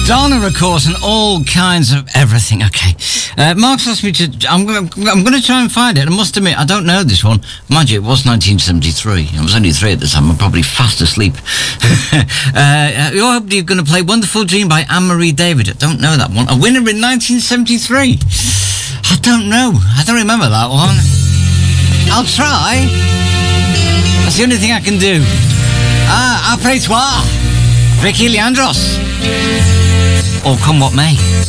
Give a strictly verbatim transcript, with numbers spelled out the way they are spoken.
Donna, of course, and all kinds of everything. Okay, uh, Mark's asked me to. I'm going. I'm going to try and find it. I must admit, I don't know this one. Mind you, it was nineteen seventy-three. I was only three at the time. I'm probably fast asleep. uh, I hope you're going to play "Wonderful Dream" by Anne-Marie David. I don't know that one. A winner in nineteen seventy-three. I don't know. I don't remember that one. I'll try. That's the only thing I can do. Ah, après toi, Vicky Leandros. Or come what may.